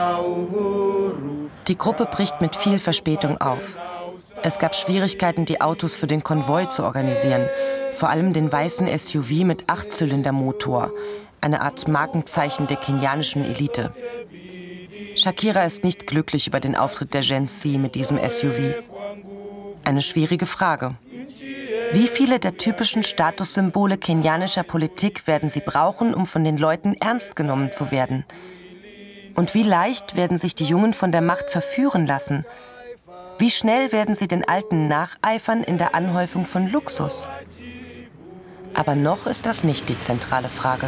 Die Gruppe bricht mit viel Verspätung auf. Es gab Schwierigkeiten, die Autos für den Konvoi zu organisieren. Vor allem den weißen SUV mit 8-Zylinder-Motor, eine Art Markenzeichen der kenianischen Elite. Shakira ist nicht glücklich über den Auftritt der Gen Z mit diesem SUV. Eine schwierige Frage. Wie viele der typischen Statussymbole kenianischer Politik werden sie brauchen, um von den Leuten ernst genommen zu werden? Und wie leicht werden sich die Jungen von der Macht verführen lassen? Wie schnell werden sie den Alten nacheifern in der Anhäufung von Luxus? Aber noch ist das nicht die zentrale Frage.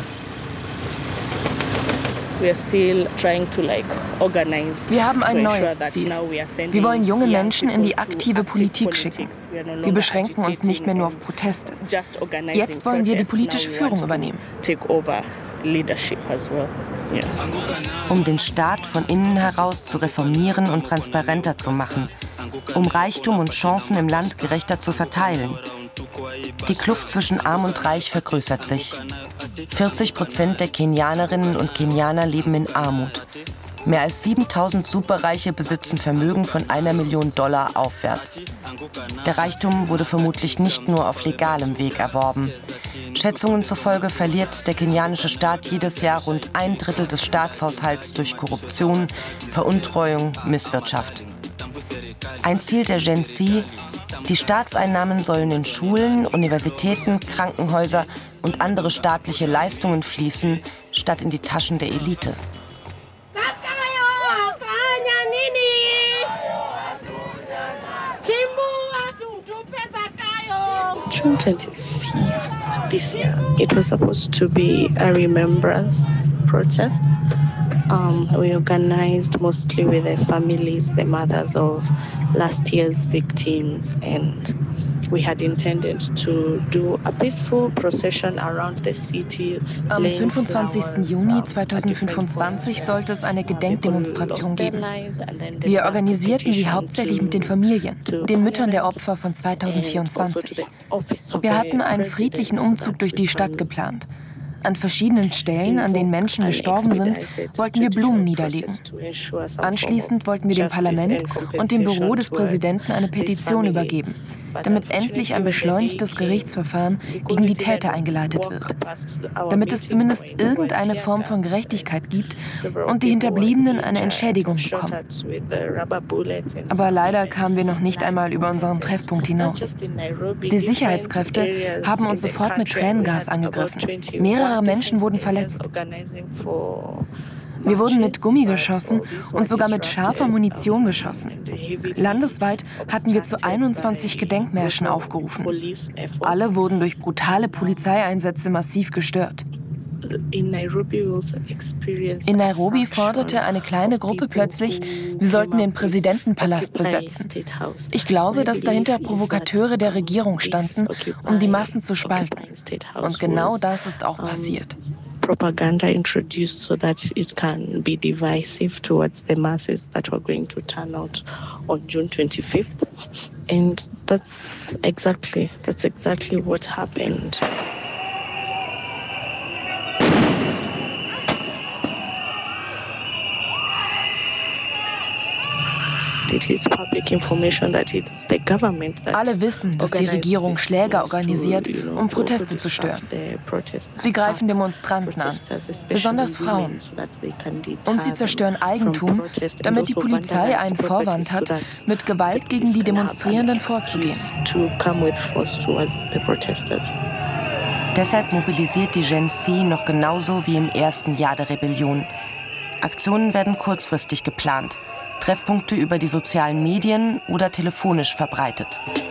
Wir haben ein neues Ziel. Wir wollen junge Menschen in die aktive Politik schicken. Wir beschränken uns nicht mehr nur auf Proteste. Jetzt wollen wir die politische Führung übernehmen. Um den Staat von innen heraus zu reformieren und transparenter zu machen, um Reichtum und Chancen im Land gerechter zu verteilen. Die Kluft zwischen Arm und Reich vergrößert sich. 40% der Kenianerinnen und Kenianer leben in Armut. Mehr als 7.000 Superreiche besitzen Vermögen von $1 Million aufwärts. Der Reichtum wurde vermutlich nicht nur auf legalem Weg erworben. Schätzungen zufolge verliert der kenianische Staat jedes Jahr rund 1/3 des Staatshaushalts durch Korruption, Veruntreuung, Misswirtschaft. Ein Ziel der Gen Z: Die Staatseinnahmen sollen in Schulen, Universitäten, Krankenhäuser und andere staatliche Leistungen fließen, statt in die Taschen der Elite. June 25th this year, it was supposed to be a remembrance protest. We organized mostly with the families, the mothers of last year's victims, and we had intended to do a peaceful procession around the city. Am 25. Juni 2025 sollte es eine Gedenkdemonstration geben. Wir organisierten sie hauptsächlich mit den Familien, den Müttern der Opfer von 2024. Wir hatten einen friedlichen Umzug durch die Stadt geplant. An verschiedenen Stellen, an denen Menschen gestorben sind, wollten wir Blumen niederlegen. Anschließend wollten wir dem Parlament und dem Büro des Präsidenten eine Petition übergeben, damit endlich ein beschleunigtes Gerichtsverfahren gegen die Täter eingeleitet wird. Damit es zumindest irgendeine Form von Gerechtigkeit gibt und die Hinterbliebenen eine Entschädigung bekommen. Aber leider kamen wir noch nicht einmal über unseren Treffpunkt hinaus. Die Sicherheitskräfte haben uns sofort mit Tränengas angegriffen. Mehrere Menschen wurden verletzt. Wir wurden mit Gummi geschossen und sogar mit scharfer Munition beschossen. Landesweit hatten wir zu 21 Gedenkmärschen aufgerufen. Alle wurden durch brutale Polizeieinsätze massiv gestört. In Nairobi forderte eine kleine Gruppe plötzlich, wir sollten den Präsidentenpalast besetzen. Ich glaube, dass dahinter Provokateure der Regierung standen, um die Massen zu spalten. Und genau das ist auch passiert. Propaganda introduced so that it can be divisive towards the masses that were going to turn out on June 25th. And that's exactly what happened. Alle wissen, dass die Regierung Schläger organisiert, um Proteste zu stören. Sie greifen Demonstranten an, besonders Frauen. Und sie zerstören Eigentum, damit die Polizei einen Vorwand hat, mit Gewalt gegen die Demonstrierenden vorzugehen. Deshalb mobilisiert die Gen Z noch genauso wie im ersten Jahr der Rebellion. Aktionen werden kurzfristig geplant. Treffpunkte über die sozialen Medien oder telefonisch verbreitet.